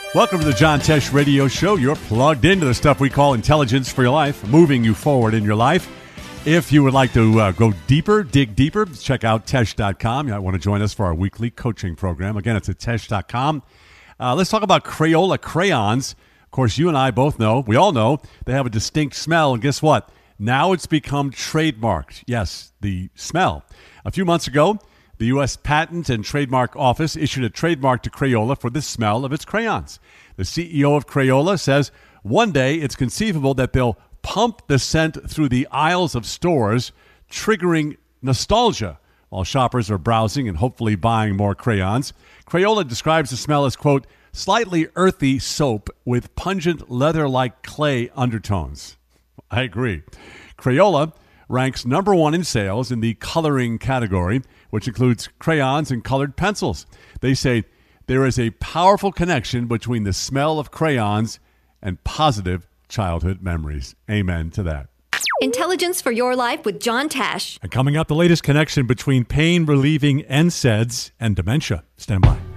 Welcome to the John Tesh Radio Show. You're plugged into the stuff we call intelligence for your life, moving you forward in your life. If you would like to go deeper, dig deeper, check out Tesh.com. You might want to join us for our weekly coaching program. Again, it's at Tesh.com. Let's talk about Crayola crayons. Of course, you and I both know, we all know, they have a distinct smell. And guess what? Now it's become trademarked. Yes, the smell. A few months ago, the U.S. Patent and Trademark Office issued a trademark to Crayola for the smell of its crayons. The CEO of Crayola says one day it's conceivable that they'll pump the scent through the aisles of stores, triggering nostalgia while shoppers are browsing and hopefully buying more crayons. Crayola describes the smell as, quote, slightly earthy soap with pungent leather-like clay undertones. I agree. Crayola ranks number one in sales in the coloring category, which includes crayons and colored pencils. They say there is a powerful connection between the smell of crayons and positive childhood memories. Amen to that. Intelligence for your life with John Tesh. And coming up, the latest connection between pain-relieving NSAIDs and dementia. Stand by.